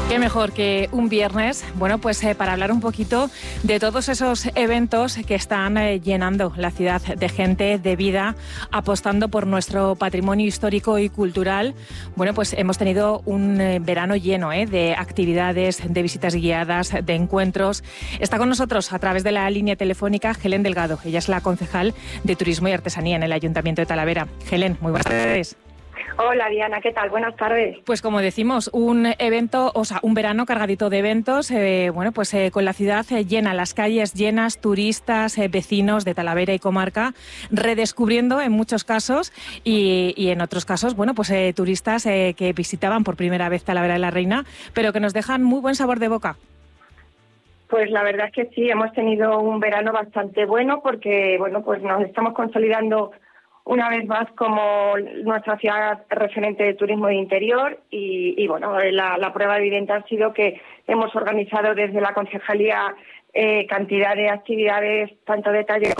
Qué mejor que un viernes, bueno, pues para hablar un poquito de todos esos eventos que están llenando la ciudad de gente, de vida, apostando por nuestro patrimonio histórico y cultural. Bueno, pues hemos tenido un verano lleno de actividades, de visitas guiadas, de encuentros. Está con nosotros a través de la línea telefónica Helen Delgado. Ella es la concejal de Turismo y Artesanía en el Ayuntamiento de Talavera. Helen, muy buenas tardes. Hola Diana, ¿qué tal? Buenas tardes. Pues como decimos, un evento, un verano cargadito de eventos, con la ciudad llena, las calles llenas, turistas, vecinos de Talavera y comarca, redescubriendo en muchos casos y en otros casos, turistas que visitaban por primera vez Talavera de la Reina, pero que nos dejan muy buen sabor de boca. Pues la verdad es que sí, hemos tenido un verano bastante bueno porque, pues nos estamos consolidando una vez más como nuestra ciudad referente de turismo de interior y la prueba evidente ha sido que hemos organizado desde la concejalía cantidad de actividades, tanto de talleres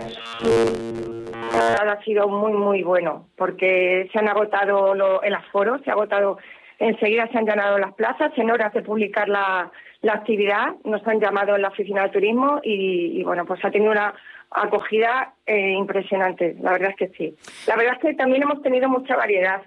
ha sido muy, muy bueno porque se han agotado el aforo, enseguida se han llenado las plazas en horas de publicar la actividad, nos han llamado en la oficina de turismo y pues ha tenido una acogida impresionante, la verdad es que sí. La verdad es que también hemos tenido mucha variedad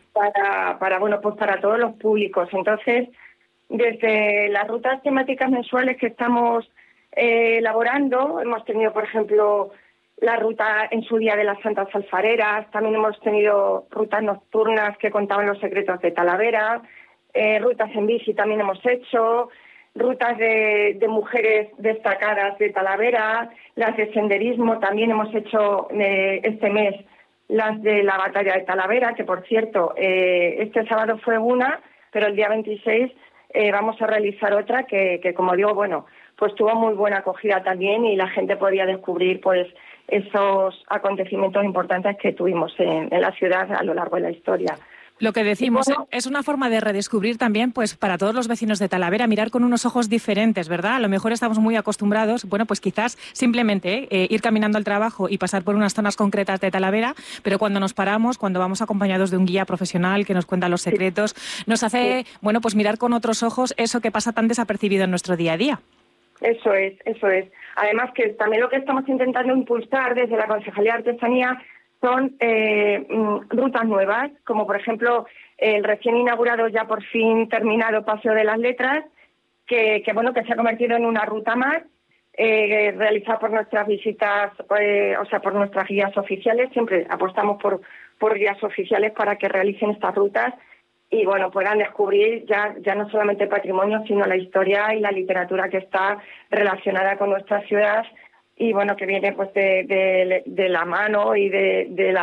para todos los públicos. Entonces, desde las rutas temáticas mensuales que estamos elaborando, hemos tenido, por ejemplo, la ruta en su día de las Santas Alfareras, también hemos tenido rutas nocturnas que contaban los secretos de Talavera, rutas en bici también hemos hecho, rutas de mujeres destacadas de Talavera, las de senderismo también hemos hecho este mes, las de la batalla de Talavera, que por cierto, este sábado fue una, pero el día 26 vamos a realizar otra que como digo, pues tuvo muy buena acogida también y la gente podía descubrir pues esos acontecimientos importantes que tuvimos en la ciudad a lo largo de la historia. Lo que decimos es una forma de redescubrir también, pues para todos los vecinos de Talavera, mirar con unos ojos diferentes, ¿verdad? A lo mejor estamos muy acostumbrados, pues quizás simplemente ir caminando al trabajo y pasar por unas zonas concretas de Talavera, pero cuando nos paramos, cuando vamos acompañados de un guía profesional que nos cuenta los secretos, nos hace, pues mirar con otros ojos eso que pasa tan desapercibido en nuestro día a día. Eso es. Además que también lo que estamos intentando impulsar desde la Concejalía de Artesanía son rutas nuevas, como por ejemplo el recién inaugurado, ya por fin terminado Paseo de las Letras, que se ha convertido en una ruta más, realizada por nuestras visitas, por nuestras guías oficiales. Siempre apostamos por guías oficiales para que realicen estas rutas y puedan descubrir ya no solamente el patrimonio, sino la historia y la literatura que está relacionada con nuestra ciudad y que viene pues de la mano y del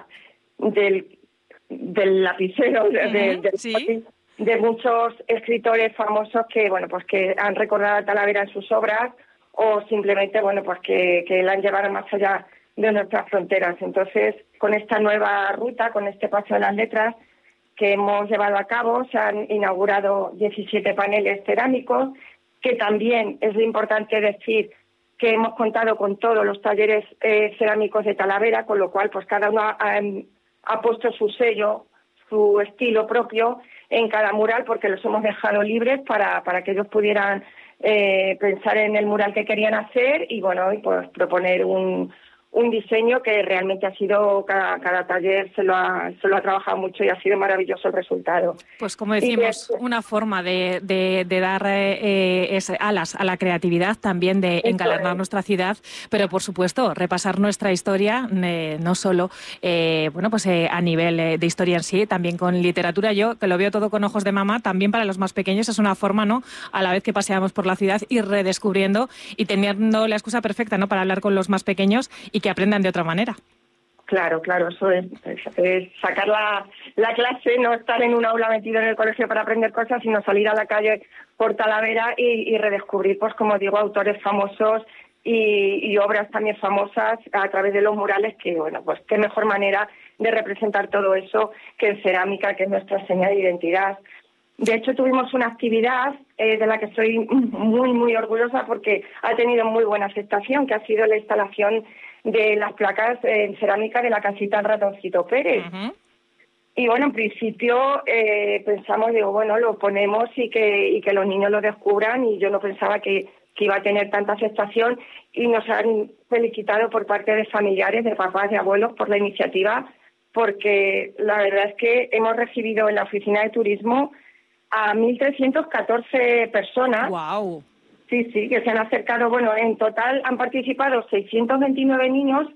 lapicero de muchos escritores famosos que que han recordado a Talavera en sus obras o simplemente que la han llevado más allá de nuestras fronteras. Entonces, con esta nueva ruta, con este Paseo de las Letras que hemos llevado a cabo, se han inaugurado 17 paneles cerámicos, que también es importante decir que hemos contado con todos los talleres cerámicos de Talavera, con lo cual pues cada uno ha puesto su sello, su estilo propio en cada mural, porque los hemos dejado libres para que ellos pudieran pensar en el mural que querían hacer y pues proponer un diseño que realmente ha sido, cada taller se lo ha trabajado mucho y ha sido maravilloso el resultado. Pues como decimos, una forma de dar alas a la creatividad, también de engalarnar nuestra ciudad, pero por supuesto repasar nuestra historia, no solo a nivel de historia en sí, también con literatura. Yo, que lo veo todo con ojos de mamá, también para los más pequeños es una forma, ¿no?, a la vez que paseamos por la ciudad, ir redescubriendo y teniendo la excusa perfecta, ¿no?, para hablar con los más pequeños y que aprendan de otra manera. Claro, eso es sacar la clase, no estar en un aula metido en el colegio para aprender cosas, sino salir a la calle por Talavera y redescubrir, pues como digo, autores famosos y obras también famosas a través de los murales, que pues qué mejor manera de representar todo eso que en cerámica, que es nuestra señal de identidad. De hecho, tuvimos una actividad de la que estoy muy, muy orgullosa porque ha tenido muy buena aceptación, que ha sido la instalación de las placas en cerámica de la casita del Ratoncito Pérez. Y bueno, en principio pensamos, digo, bueno, lo ponemos y que los niños lo descubran, y yo no pensaba que iba a tener tanta aceptación, y nos han felicitado por parte de familiares, de papás, de abuelos por la iniciativa, porque la verdad es que hemos recibido en la oficina de turismo a 1.314 personas. ¡Guau! Sí, que se han acercado. Bueno, en total han participado 629 niños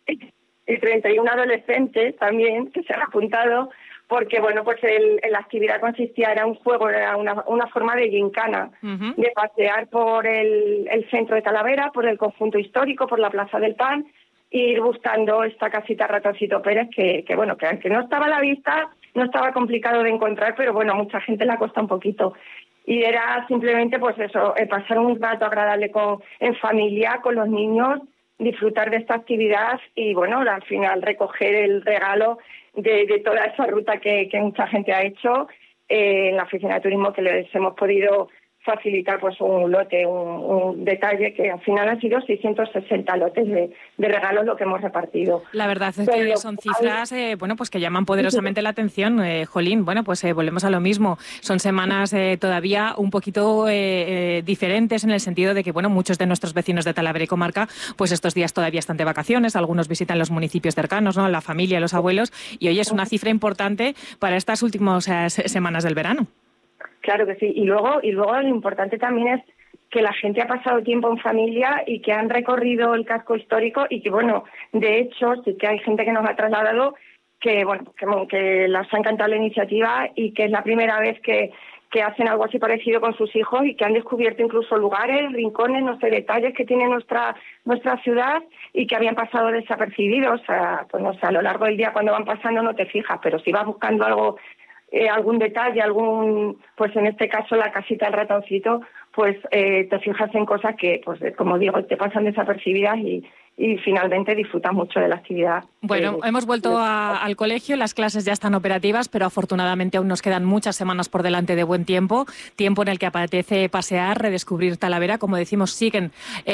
y 31 adolescentes también que se han apuntado, porque bueno, pues la actividad consistía, era un juego, era una forma de gincana, de pasear por el centro de Talavera, por el conjunto histórico, por la Plaza del Pan, e ir buscando esta casita Ratoncito Pérez, que bueno, que aunque no estaba a la vista, no estaba complicado de encontrar, pero bueno, a mucha gente le cuesta un poquito. Y era simplemente, pues eso, pasar un rato agradable en familia, con los niños, disfrutar de esta actividad y, bueno, al final recoger el regalo de toda esa ruta que mucha gente ha hecho en la oficina de turismo, que les hemos podido facilitar pues un lote, un detalle, que al final han sido 660 lotes de regalos lo que hemos repartido. La verdad es que son cifras bueno, pues que llaman poderosamente la atención, Jolín. Bueno, pues volvemos a lo mismo. Son semanas todavía un poquito diferentes, en el sentido de que, bueno, muchos de nuestros vecinos de Talavera y comarca, pues estos días todavía están de vacaciones, algunos visitan los municipios cercanos, ¿no?, la familia, los abuelos, y hoy es una cifra importante para estas últimas semanas del verano. Claro que sí. Y luego lo importante también es que la gente ha pasado tiempo en familia y que han recorrido el casco histórico, y que, bueno, de hecho, sí que hay gente que nos ha trasladado que, bueno, que les ha encantado la iniciativa y que es la primera vez que hacen algo así parecido con sus hijos, y que han descubierto incluso lugares, rincones, no sé, detalles que tiene nuestra ciudad y que habían pasado desapercibidos. O sea, pues no sé, a lo largo del día cuando van pasando no te fijas, pero si vas buscando algo, algún detalle, pues en este caso la casita del ratoncito, pues te fijas en cosas que, pues como digo, te pasan desapercibidas y finalmente disfrutas mucho de la actividad. Bueno, hemos vuelto al colegio, las clases ya están operativas, pero afortunadamente aún nos quedan muchas semanas por delante de buen tiempo en el que apetece pasear, redescubrir Talavera. Como decimos, siguen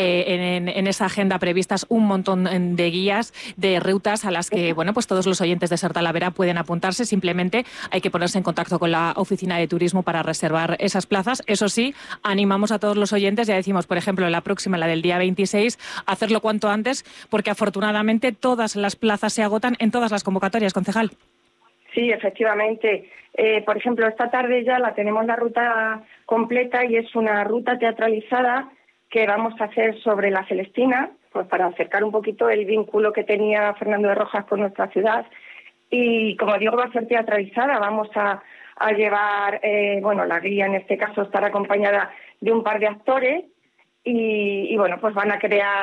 en esa agenda previstas un montón de guías, de rutas a las que, bueno, pues todos los oyentes de Ser Talavera pueden apuntarse. Simplemente hay que ponerse en contacto con la oficina de turismo para reservar esas plazas. Eso sí, animamos a todos los oyentes, ya decimos, por ejemplo, la próxima, la del día 26, a hacerlo cuanto antes, porque afortunadamente todas las plazas se agotan en todas las convocatorias, concejal. Sí, efectivamente. Por ejemplo, esta tarde ya tenemos la ruta completa, y es una ruta teatralizada que vamos a hacer sobre la Celestina, pues para acercar un poquito el vínculo que tenía Fernando de Rojas con nuestra ciudad. Y como digo, va a ser teatralizada. Vamos a llevar, la guía en este caso estará acompañada de un par de actores. Y bueno, pues van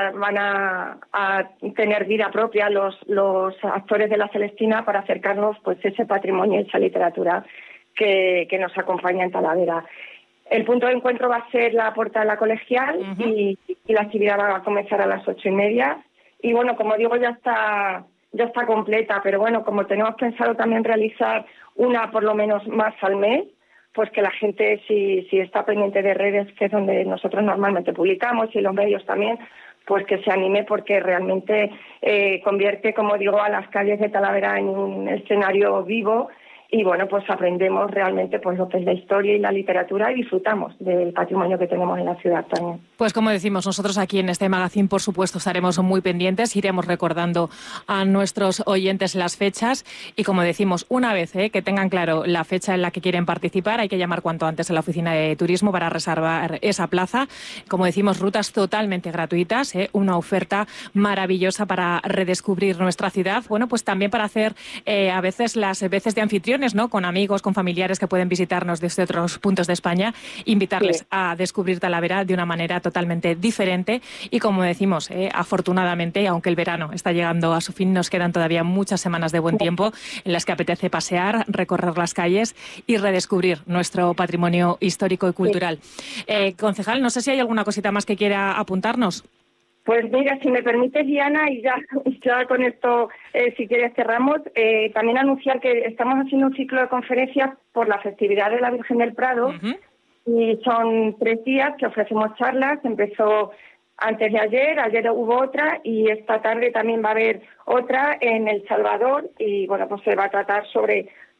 a tener vida propia los actores de la Celestina, para acercarnos pues ese patrimonio, esa literatura que nos acompaña en Talavera. El punto de encuentro va a ser la Puerta de la Colegial, y la actividad va a comenzar a las 8:30. Y bueno, como digo, ya está completa, pero bueno, como tenemos pensado también realizar una por lo menos más al mes, pues que la gente, si está pendiente de redes, que es donde nosotros normalmente publicamos, y los medios también, pues que se anime, porque realmente convierte, como digo, a las calles de Talavera en un escenario vivo. Y bueno, pues aprendemos realmente pues lo que es la historia y la literatura, y disfrutamos del patrimonio que tenemos en la ciudad también. Pues como decimos, nosotros aquí en este magazine, por supuesto, estaremos muy pendientes, iremos recordando a nuestros oyentes las fechas, y como decimos, una vez que tengan claro la fecha en la que quieren participar, hay que llamar cuanto antes a la oficina de turismo para reservar esa plaza. Como decimos, rutas totalmente gratuitas, una oferta maravillosa para redescubrir nuestra ciudad. Bueno, pues también para hacer a veces las veces de anfitriones, ¿no?, con amigos, con familiares que pueden visitarnos desde otros puntos de España, invitarles a descubrir Talavera de una manera totalmente diferente. Y como decimos, afortunadamente, aunque el verano está llegando a su fin, nos quedan todavía muchas semanas de buen tiempo en las que apetece pasear, recorrer las calles y redescubrir nuestro patrimonio histórico y cultural. Concejal, no sé si hay alguna cosita más que quiera apuntarnos. Pues mira, si me permites, Diana, y ya con esto, si quieres, cerramos. También anunciar que estamos haciendo un ciclo de conferencias por la festividad de la Virgen del Prado, y son 3 días que ofrecemos charlas. Empezó antes de ayer hubo otra, y esta tarde también va a haber otra en El Salvador, y bueno, pues se va a tratar sobre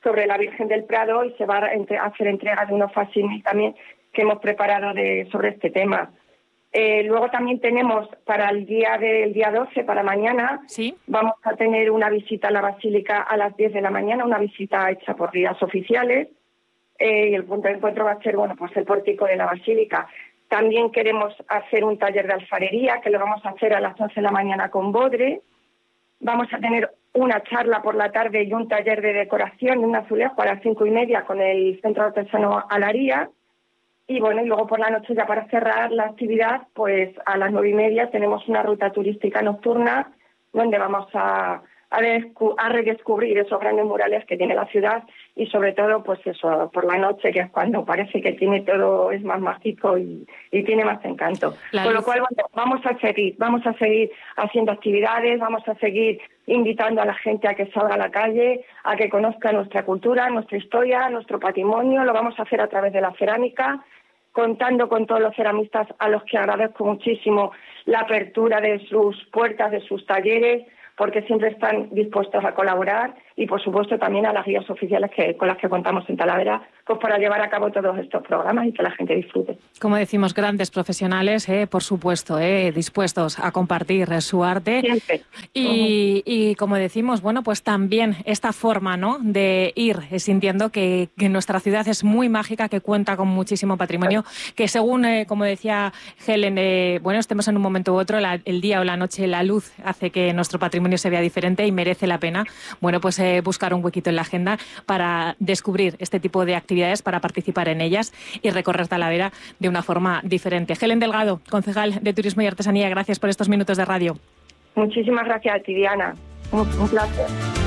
sobre la Virgen del Prado y se va a hacer entrega de unos facsímiles también que hemos preparado sobre este tema. Luego también tenemos para el día 12, para mañana, ¿sí? Vamos a tener una visita a la Basílica a las 10 de la mañana, una visita hecha por guías oficiales, y el punto de encuentro va a ser, bueno, pues el pórtico de la Basílica. También queremos hacer un taller de alfarería, que lo vamos a hacer a las 11 de la mañana con Bodre. Vamos a tener una charla por la tarde y un taller de decoración en un azulejo a las 5:30 con el Centro Artesano Alaría. Y bueno, y luego por la noche, ya para cerrar la actividad, pues a las 9:30 tenemos una ruta turística nocturna donde vamos a redescubrir esos grandes murales que tiene la ciudad y sobre todo, pues eso, por la noche, que es cuando parece que tiene todo, es más mágico y tiene más encanto. Con lo cual, bueno, vamos a seguir haciendo actividades, vamos a seguir invitando a la gente a que salga a la calle, a que conozca nuestra cultura, nuestra historia, nuestro patrimonio. Lo vamos a hacer a través de la cerámica, contando con todos los ceramistas a los que agradezco muchísimo la apertura de sus puertas, de sus talleres, porque siempre están dispuestos a colaborar, y por supuesto también a las guías oficiales con las que contamos en Talavera, pues para llevar a cabo todos estos programas y que la gente disfrute. Como decimos, grandes profesionales, por supuesto, dispuestos a compartir su arte. Siempre. Y como decimos, bueno, pues también esta forma, ¿no?, de ir sintiendo que nuestra ciudad es muy mágica, que cuenta con muchísimo patrimonio, que según, como decía Helen, bueno, estemos en un momento u otro, el día o la noche, la luz hace que nuestro patrimonio se vea diferente y merece la pena, bueno, pues buscar un huequito en la agenda para descubrir este tipo de actividades, para participar en ellas y recorrer Talavera de una forma diferente. Helen Delgado, concejal de Turismo y Artesanía, gracias por estos minutos de radio. Muchísimas gracias a ti, Diana. Un placer.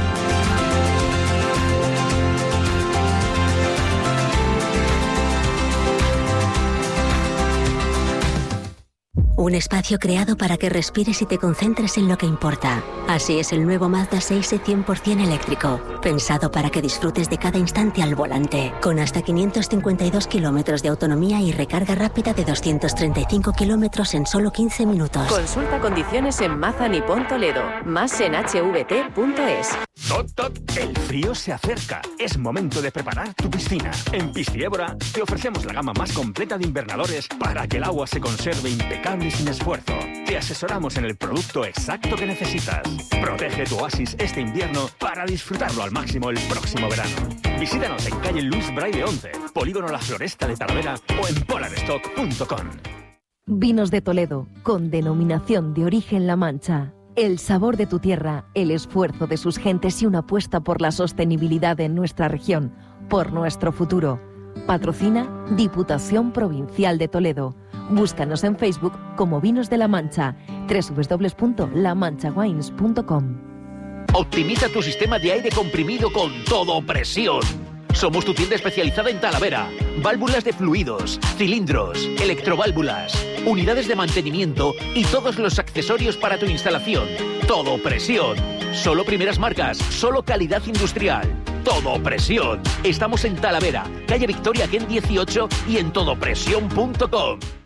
Un espacio creado para que respires y te concentres en lo que importa. Así es el nuevo Mazda 6e 100% eléctrico, pensado para que disfrutes de cada instante al volante, con hasta 552 kilómetros de autonomía y recarga rápida de 235 kilómetros en solo 15 minutos. Consulta condiciones en Mazda Nippon Toledo, más en hvt.es. ¡Tot, tot! El frío se acerca. Es momento de preparar tu piscina. En Pisciébora te ofrecemos la gama más completa de invernadores para que el agua se conserve impecable y sin esfuerzo. Te asesoramos en el producto exacto que necesitas. Protege tu oasis este invierno para disfrutarlo al máximo el próximo verano. Visítanos en calle Luis Braille 11, Polígono La Floresta de Talavera o en polarstock.com. Vinos de Toledo, con denominación de origen La Mancha. El sabor de tu tierra, el esfuerzo de sus gentes y una apuesta por la sostenibilidad en nuestra región, por nuestro futuro. Patrocina Diputación Provincial de Toledo. Búscanos en Facebook como Vinos de La Mancha, www.lamanchawines.com. Optimiza tu sistema de aire comprimido con Todo Presión. Somos tu tienda especializada en Talavera. Válvulas de fluidos, cilindros, electroválvulas, unidades de mantenimiento y todos los accesorios para tu instalación. Todo Presión. Solo primeras marcas, solo calidad industrial. Todo Presión. Estamos en Talavera, calle Victoria Ken 18 y en todopresión.com.